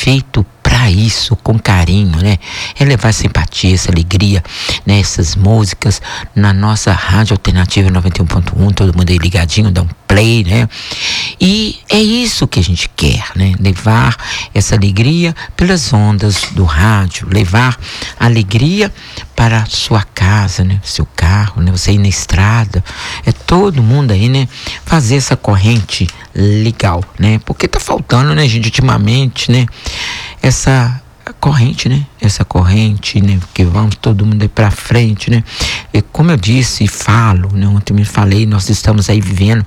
feito para isso, com carinho, né? É levar essa empatia, essa alegria, né? Essas músicas na nossa Rádio Alternativa 91.1, todo mundo aí ligadinho, dá um play, né? E é isso que a gente quer, né? Levar essa alegria pelas ondas do rádio, levar alegria para a sua casa, né? Seu carro, né? Você ir na estrada, é todo mundo aí, né? Fazer essa corrente legal, né? Porque tá faltando, né, gente, ultimamente, né? Essa corrente, né? Essa corrente, né? Que vamos todo mundo aí pra frente, né? E como eu disse e falo, né? Ontem me falei, nós estamos aí vivendo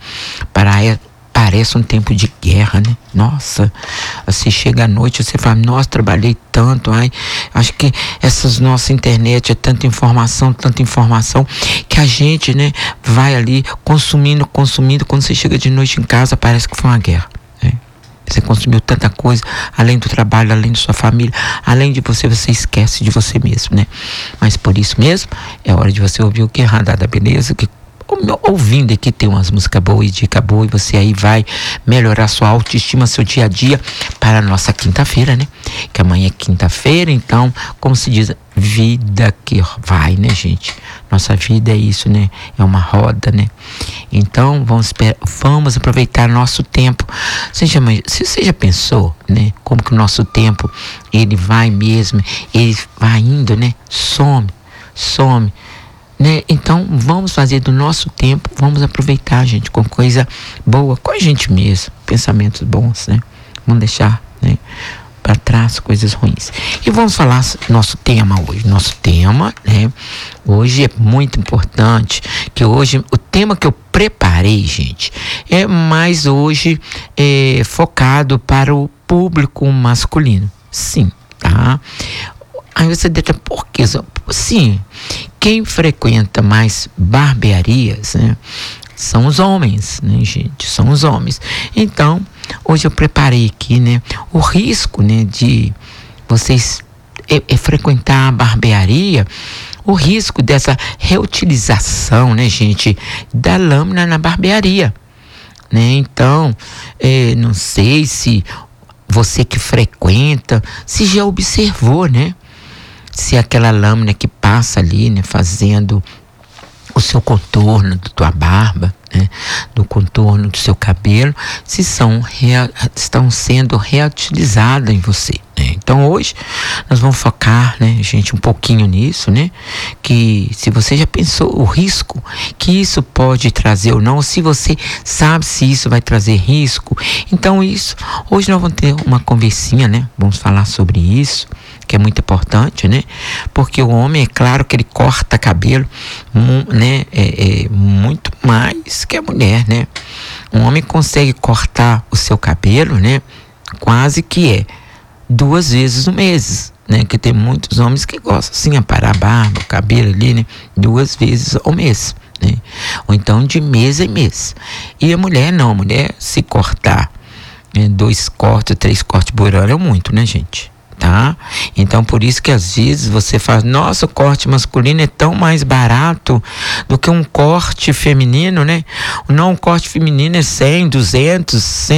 parece um tempo de guerra, né? Nossa, você chega à noite, você fala, nossa, trabalhei tanto, ai, acho que essas nossas internet é tanta informação, que a gente, né, vai ali consumindo, quando você chega de noite em casa, parece que foi uma guerra, né? Você consumiu tanta coisa, além do trabalho, além de sua família, além de você esquece de você mesmo, né? Mas por isso mesmo, é hora de você ouvir o que é Radar Beleza, que ouvindo aqui tem umas músicas boas e dica boa, e você aí vai melhorar sua autoestima, seu dia a dia para a nossa quinta-feira, né? Que amanhã é quinta-feira, então, como se diz, vida que vai, né, gente? Nossa vida é isso, né? É uma roda, né? Então, vamos aproveitar nosso tempo. Você já pensou, né? Como que o nosso tempo, ele vai mesmo, ele vai indo, né? Some, né? Então vamos fazer do nosso tempo, vamos aproveitar, gente, com coisa boa, com a gente mesmo, pensamentos bons, né? Vamos deixar, né, para trás coisas ruins. E vamos falar nosso tema hoje. Nosso tema, né, hoje é muito importante, que hoje o tema que eu preparei, gente, é mais hoje focado para o público masculino. Sim, tá? Aí você deixa, por quê? Sim, quem frequenta mais barbearias, né, são os homens, né, gente? São os homens. Então, hoje eu preparei aqui, né, o risco, né, de vocês frequentar a barbearia, o risco dessa reutilização, né, gente, da lâmina na barbearia, né? Então, não sei se você que frequenta, se já observou, né? Se aquela lâmina que passa ali, né, fazendo o seu contorno da tua barba, né, do contorno do seu cabelo, se estão sendo reutilizadas em você, né? Então hoje nós vamos focar, né, gente, um pouquinho nisso, né? Que se você já pensou o risco que isso pode trazer ou não, se você sabe se isso vai trazer risco, então isso, hoje nós vamos ter uma conversinha, né? Vamos falar sobre isso, que é muito importante, né? Porque o homem, é claro que ele corta cabelo, né? Muito mais que a mulher, né? O homem consegue cortar o seu cabelo, né? Quase que 2 vezes no mês, né? Que tem muitos homens que gostam, assim, aparar a barba, o cabelo ali, né? 2 vezes ao mês, né? Ou então de mês em mês. E a mulher não, a mulher se cortar 2 cortes, 3 cortes por ano é muito, né, gente? Tá? Então por isso que às vezes você faz, nossa, o corte masculino é tão mais barato do que um corte feminino, né? Não, um corte feminino é 100, 200,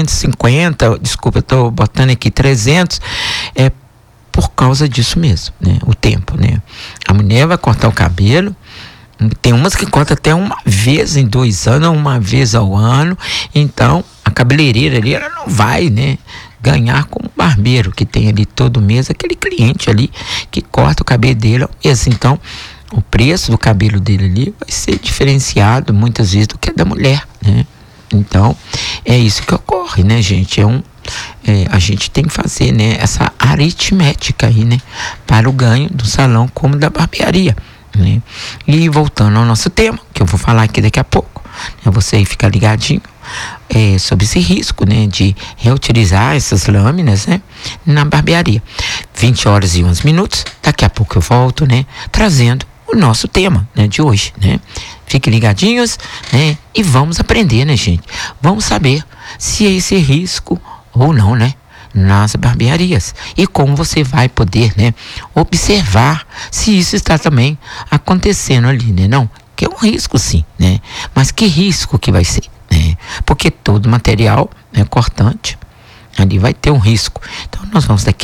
150, desculpa, eu tô botando aqui 300, é por causa disso mesmo, né? O tempo, né? A mulher vai cortar o cabelo, tem umas que cortam até uma vez em 2 anos, uma vez ao ano, então a cabeleireira ali, ela não vai, né, ganhar como barbeiro, que tem ali todo mês aquele cliente ali que corta o cabelo dele ao mês. Então o preço do cabelo dele ali vai ser diferenciado muitas vezes do que da mulher, né? Então é isso que ocorre, né, gente? A gente tem que fazer, né, essa aritmética aí, né, para o ganho do salão como da barbearia, né? E voltando ao nosso tema, que eu vou falar aqui daqui a pouco, né, você aí fica ligadinho sobre esse risco, né, de reutilizar essas lâminas, né, na barbearia. 20h01, daqui a pouco eu volto, né, trazendo o nosso tema, né, de hoje, né? Fiquem ligadinhos, né, e vamos aprender, né, gente? Vamos saber se é esse risco ou não, né, nas barbearias, e como você vai poder, né, observar se isso está também acontecendo ali, né? Não, que é um risco, sim, né? Mas que risco que vai ser? Porque todo material, né, cortante ali vai ter um risco. Então nós vamos daqui